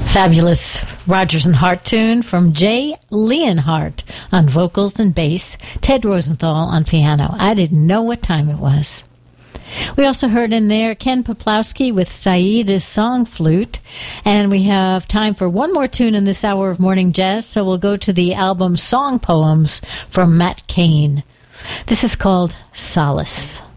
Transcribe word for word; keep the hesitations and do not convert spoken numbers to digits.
Fabulous Rodgers and Hart tune from Jay Leonhardt on vocals and bass, Ted Rosenthal on piano. I didn't know what time it was. We also heard in there Ken Poplowski with Saida's Song Flute, and we have time for one more tune in this hour of morning jazz, so we'll go to the album Song Poems from Matt Cain. This is called Solace.